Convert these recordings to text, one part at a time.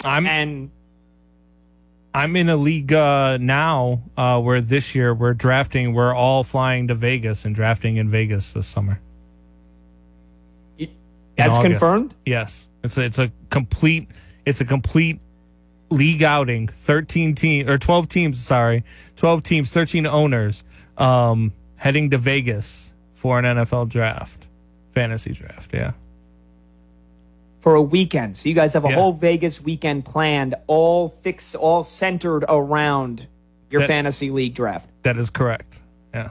I'm in a league now where this year we're all flying to Vegas and drafting in Vegas this summer. That's confirmed? Yes. It's a complete league outing. 12 teams, 13 owners heading to Vegas for an NFL draft. Fantasy draft, yeah. For a weekend. So you guys have a whole Vegas weekend planned, all centered around your fantasy league draft. That is correct. Yeah.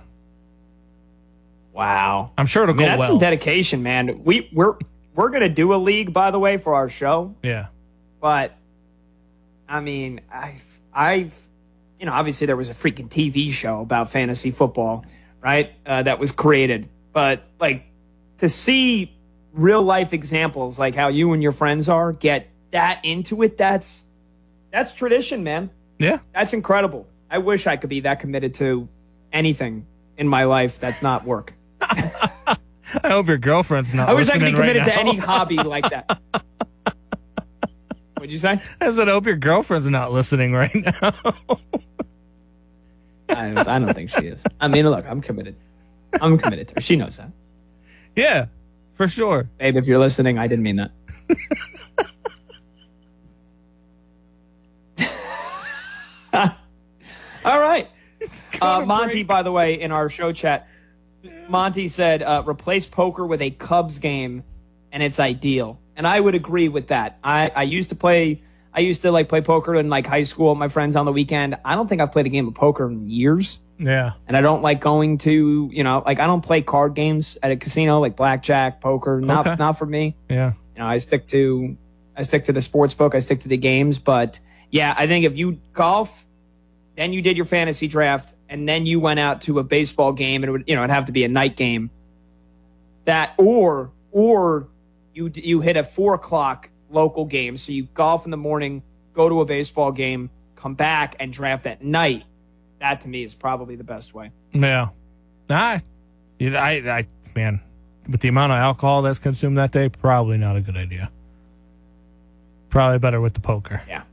Wow. I'm sure it'll go well. That's some dedication, man. We're going to do a league, by the way, for our show. Yeah. But I mean, I've obviously there was a freaking TV show about fantasy football, right? That was created. But like to see real life examples like how you and your friends get that into it, that's tradition, man. Yeah. That's incredible. I wish I could be that committed to anything in my life that's not work. I hope your girlfriend's not listening. I wish I could be committed to any hobby like that. What'd you say? I said, I hope your girlfriend's not listening right now. I don't think she is. I mean, look, I'm committed. I'm committed to her. She knows that. Yeah, for sure. Babe, if you're listening, I didn't mean that. All right. Monty, by the way, in our show chat, Monty said, replace poker with a Cubs game, and it's ideal. And I would agree with that. I used to play poker in like high school with my friends on the weekend. I don't think I've played a game of poker in years. Yeah. And I don't like going to, I don't play card games at a casino like blackjack, poker. Not for me. Yeah. I stick to the sports book. I stick to the games. But yeah, I think if you golf, then you did your fantasy draft, and then you went out to a baseball game, and it would, it'd have to be a night game. That or you hit a 4:00 local game, so you golf in the morning, go to a baseball game, come back and draft at night. That to me is probably the best way. Yeah. Man, with the amount of alcohol that's consumed that day, probably not a good idea. Probably better with the poker. Yeah.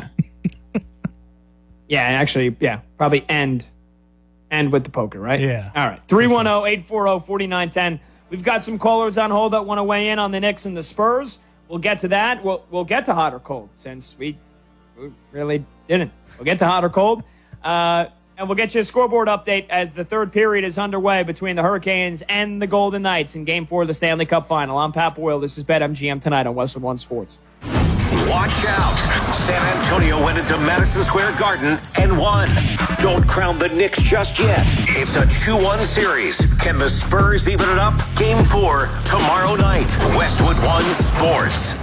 Yeah, actually, probably end with the poker, right? Yeah. All right. 310-840-4910. We've got some callers on hold that want to weigh in on the Knicks and the Spurs. We'll get to that. We'll get to hot or cold since we really didn't. We'll get to hot or cold. And we'll get you a scoreboard update as the third period is underway between the Hurricanes and the Golden Knights in Game 4 of the Stanley Cup Final. I'm Pat Boyle. This is BetMGM tonight on Westwood One Sports. Watch out. San Antonio went into Madison Square Garden and won. Don't crown the Knicks just yet. It's a 2-1 series. Can the Spurs even it up? Game 4 tomorrow night. Westwood One Sports.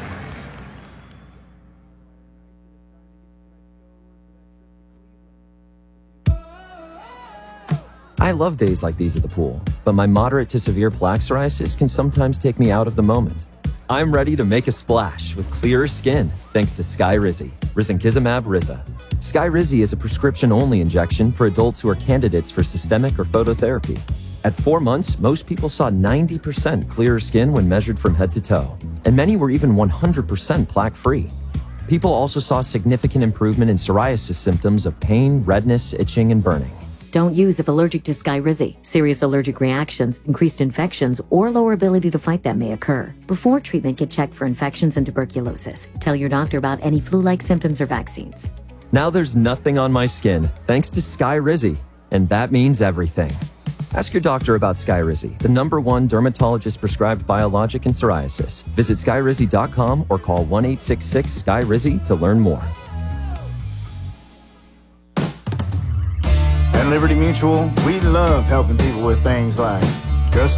I love days like these at the pool, but my moderate to severe plaque psoriasis can sometimes take me out of the moment. I'm ready to make a splash with clearer skin thanks to Skyrizi, risankizumab Riza. Skyrizi is a prescription-only injection for adults who are candidates for systemic or phototherapy. At 4 months, most people saw 90% clearer skin when measured from head to toe, and many were even 100% plaque-free. People also saw significant improvement in psoriasis symptoms of pain, redness, itching, and burning. Don't use if allergic to Skyrizi. Serious allergic reactions, increased infections, or lower ability to fight them may occur. Before treatment, get checked for infections and tuberculosis. Tell your doctor about any flu-like symptoms or vaccines. Now there's nothing on my skin, thanks to Skyrizi, and that means everything. Ask your doctor about Skyrizi, the #1 dermatologist-prescribed biologic in psoriasis. Visit Skyrizi.com or call 1-866-SKYRIZI to learn more. At Liberty Mutual, we love helping people with things like custom